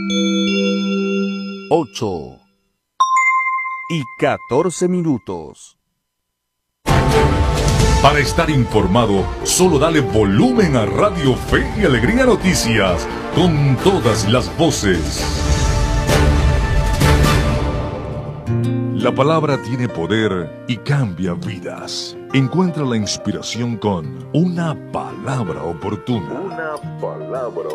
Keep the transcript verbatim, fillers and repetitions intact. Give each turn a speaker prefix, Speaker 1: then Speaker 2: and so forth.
Speaker 1: ocho y catorce minutos.
Speaker 2: Para estar informado, solo dale volumen a Radio Fe y Alegría Noticias, con todas las voces. La palabra tiene poder y cambia vidas. Encuentra la inspiración con una palabra oportuna. Una palabra